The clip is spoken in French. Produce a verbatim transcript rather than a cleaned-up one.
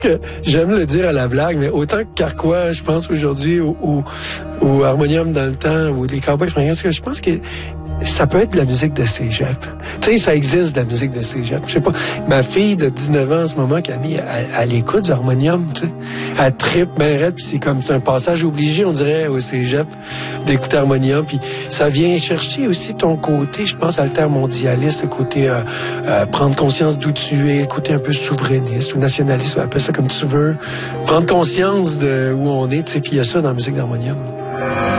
que j'aime le dire à la blague, mais autant que Carquois, je pense aujourd'hui, ou, ou, ou Harmonium dans le temps, ou les Cowboys, je pense que ça peut être de la musique de cégep. Tu sais, ça existe de la musique de cégep. Je sais pas, ma fille de dix-neuf ans en ce moment, Camille, elle, elle écoute du Harmonium, tu sais. Elle trippe ben raide, puis c'est comme c'est un passage obligé, on dirait, au cégep, d'écouter Harmonium. Puis ça vient chercher aussi ton côté, je pense, altermondialiste, le côté euh, euh, prendre conscience d'où tu es, le côté un peu souverainiste ou nationaliste, ou appelle ça comme tu veux. Prendre conscience de où on est, tu sais, puis il y a ça dans la musique d'Harmonium.